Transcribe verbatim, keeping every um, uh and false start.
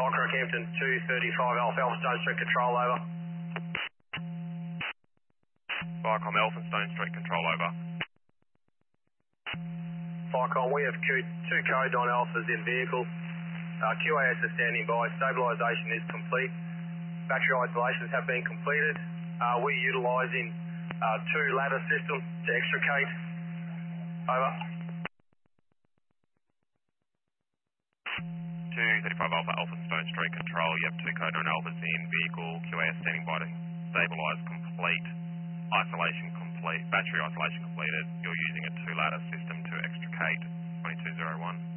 Rockhampton two thirty-five Alpha, Elphinstone Street, control over. Viacom Elphinstone Street, control over. Viacom, we have two, two code nine Alphas in vehicle. Uh, Q A S is standing by. Stabilisation is complete. Battery isolations have been completed. Uh, we're utilising uh, two ladder systems to extricate. Over. two thirty-five Alpha, Elphinstone Street, control. You have two code nine Alphas in vehicle. Q A S standing by to stabilise complete. Isolation complete. Battery isolation completed. You're using a two ladder system to extricate twenty-two oh one.